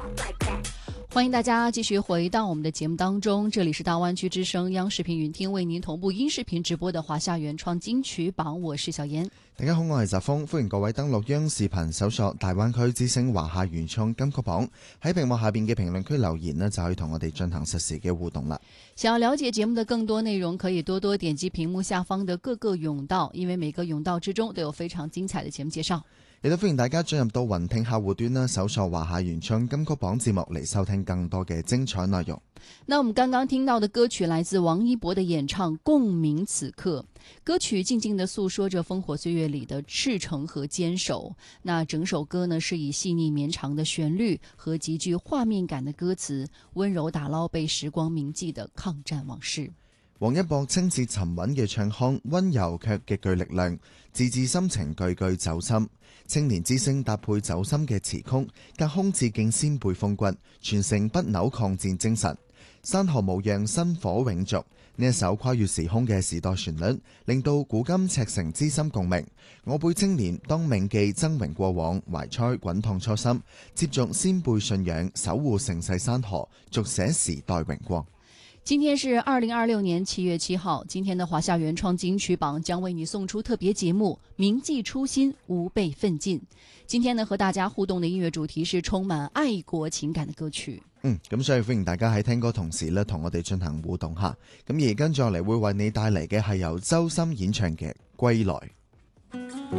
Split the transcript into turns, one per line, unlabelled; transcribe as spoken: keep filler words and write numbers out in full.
欢迎大家继续回到我们的节目当中，这里是大湾區之聲央視頻雲聽為您同步音視頻直播的華夏原創金曲榜，我是小妍。
大家好，我係澤峰，歡迎各位登錄央視頻搜索大灣區之聲華夏原創金曲榜，喺屏幕下邊嘅評論區留言呢，就可以同我哋進行實時嘅互動啦。
想要了解節目的更多內容，可以多多點擊屏幕下方的各個甬道，因為每個甬道之中都有非常精彩的節目介紹。
亦都歡迎大家進入到雲聽客戶端啦，搜索華夏原創金曲榜節目嚟收聽更多嘅精彩內容。
那我們剛剛聽到的歌曲來自王一博的演唱《共鳴此刻》，歌曲靜靜地訴說着烽火歲月裏的赤誠和堅守。那整首歌呢，是以細膩綿長的旋律和極具畫面感的歌詞，溫柔打撈被時光銘記的抗戰往事。
王一博清澈沉穩嘅唱腔，溫柔卻極具力量，字字心情句句走心。青年之聲搭配走心嘅詞曲，隔空致敬先輩風骨，傳承不朽抗戰精神。山河無恙，薪火永續。呢一首跨越時空嘅時代旋律，令到古今赤誠之心共鳴。我輩青年當銘記崢嶸過往，懷揣滾燙初心，接續先輩信仰，守護盛世山河，續寫時代榮光。
今天是二零二六年七月七號，今天的華夏原創金曲榜將為你送出特別節目《銘記初心，吾輩奮進》。今天呢，和大家互動的音樂主題是充滿愛國情感的歌曲。
嗯，咁所以歡迎大家喺聽歌同時呢，同我哋進行互動下。咁而跟住落嚟會為你帶嚟嘅係由周深演唱嘅《歸來》。